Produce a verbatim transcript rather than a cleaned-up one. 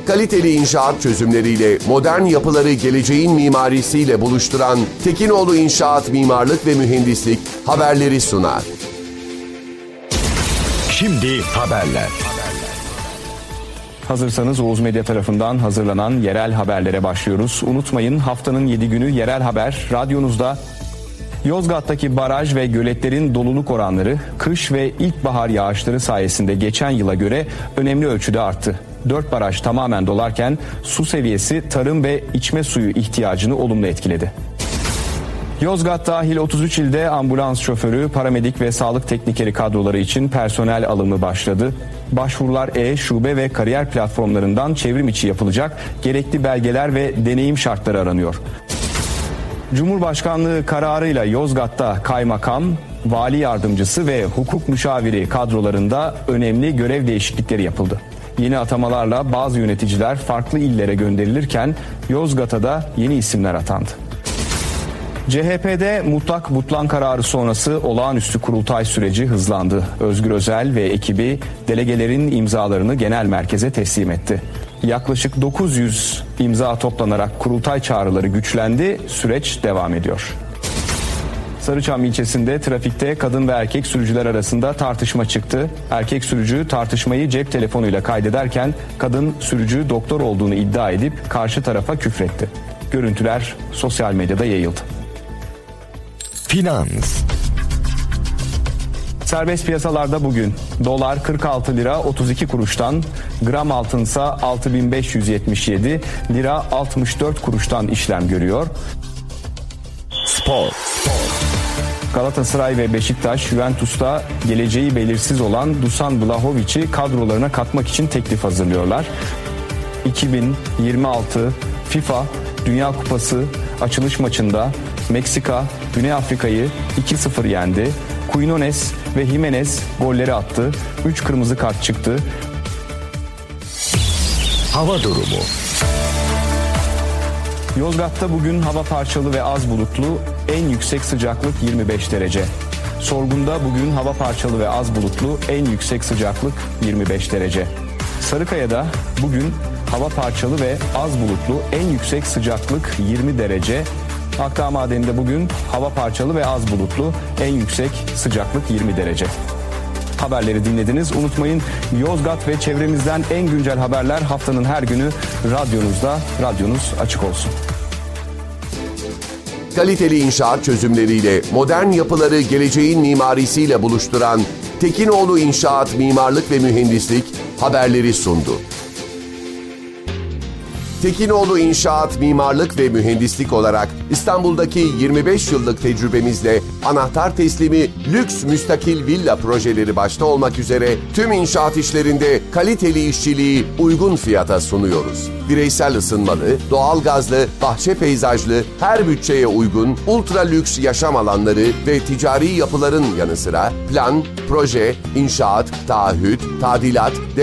Kaliteli inşaat çözümleriyle modern yapıları geleceğin mimarisiyle buluşturan Tekinoğlu İnşaat Mimarlık ve Mühendislik haberleri sunar. Şimdi haberler. Hazırsanız Oğuz Medya tarafından hazırlanan yerel haberlere başlıyoruz. Unutmayın, haftanın yedi günü yerel haber radyonuzda. Yozgat'taki baraj ve göletlerin doluluk oranları kış ve ilkbahar yağışları sayesinde geçen yıla göre önemli ölçüde arttı. Dört baraj tamamen dolarken su seviyesi tarım ve içme suyu ihtiyacını olumlu etkiledi. Yozgat dahil otuz üç ilde ambulans şoförü, paramedik ve sağlık teknikeri kadroları için personel alımı başladı. Başvurular e-şube ve kariyer platformlarından çevrim içi yapılacak, gerekli belgeler ve deneyim şartları aranıyor. Cumhurbaşkanlığı kararıyla Yozgat'ta kaymakam, vali yardımcısı ve hukuk müşaviri kadrolarında önemli görev değişiklikleri yapıldı. Yeni atamalarla bazı yöneticiler farklı illere gönderilirken Yozgat'a da yeni isimler atandı. C H P'de mutlak butlan kararı sonrası olağanüstü kurultay süreci hızlandı. Özgür Özel ve ekibi delegelerin imzalarını genel merkeze teslim etti. Yaklaşık dokuz yüz imza toplanarak kurultay çağrıları güçlendi, süreç devam ediyor. Sarıçam ilçesinde trafikte kadın ve erkek sürücüler arasında tartışma çıktı. Erkek sürücü tartışmayı cep telefonuyla kaydederken kadın sürücü doktor olduğunu iddia edip karşı tarafa küfretti. Görüntüler sosyal medyada yayıldı. Finans. Serbest piyasalarda bugün dolar kırk altı lira otuz iki kuruştan, gram altınsa altı bin beş yüz yetmiş yedi lira altmış dört kuruştan işlem görüyor. Spor. Galatasaray ve Beşiktaş, Juventus'ta geleceği belirsiz olan Dusan Vlahovic'i kadrolarına katmak için teklif hazırlıyorlar. iki bin yirmi altı FIFA Dünya Kupası açılış maçında Meksika, Güney Afrika'yı iki sıfır yendi. Quinones ve Jimenez golleri attı. üç kırmızı kart çıktı. Hava durumu. Yozgat'ta bugün hava parçalı ve az bulutlu, en yüksek sıcaklık yirmi beş derece. Sorgun'da bugün hava parçalı ve az bulutlu, en yüksek sıcaklık yirmi beş derece. Sarıkaya'da bugün hava parçalı ve az bulutlu, en yüksek sıcaklık yirmi derece. Akdağ Madeni'nde bugün hava parçalı ve az bulutlu, en yüksek sıcaklık yirmi derece. Haberleri dinlediniz. Unutmayın, Yozgat ve çevremizden en güncel haberler haftanın her günü radyonuzda. Radyonuz açık olsun. Kaliteli inşaat çözümleriyle modern yapıları geleceğin mimarisiyle buluşturan Tekinoğlu İnşaat Mimarlık ve Mühendislik haberleri sundu. Tekinoğlu İnşaat Mimarlık ve Mühendislik olarak İstanbul'daki yirmi beş yıllık tecrübemizle anahtar teslimi lüks müstakil villa projeleri başta olmak üzere tüm inşaat işlerinde kaliteli işçiliği uygun fiyata sunuyoruz. Bireysel ısınmalı, doğalgazlı, bahçe peyzajlı, her bütçeye uygun ultra lüks yaşam alanları ve ticari yapıların yanı sıra plan, proje, inşaat, taahhüt, tadilat,